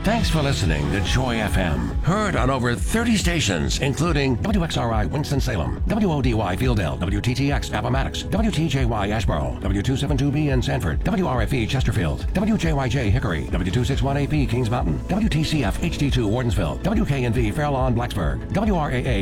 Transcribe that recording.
Thanks for listening to Joy FM. Heard on over 30 stations, including WXRI Winston-Salem, WODY Fieldale, WTTX Appomattox, WTJY Asheboro, W272B in Sanford, WRFE Chesterfield, WJYJ Hickory, W261AP Kings Mountain, WTCF HD2 Wardensville, WKNV Fairlawn Blacksburg, WRAA